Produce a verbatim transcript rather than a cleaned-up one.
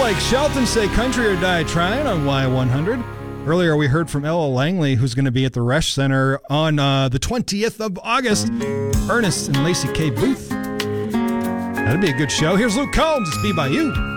Blake Shelton say Country or Die Trying on Y one hundred. Earlier we heard from Ella Langley, who's going to be at the Resch Center on uh, the twentieth of August. Ernest and Lacey K. Booth. That'd be a good show. Here's Luke Combs. It's Be By You.